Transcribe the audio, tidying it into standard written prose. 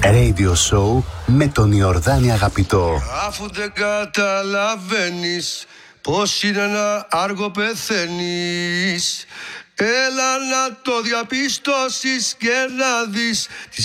Radio Show με τον Ιορδάνη Αγαπητό. Αφού δεν καταλαβαίνεις πως είναι ένα άργο πεθαίνεις, έλα να το διαπιστώσεις και να δεις τη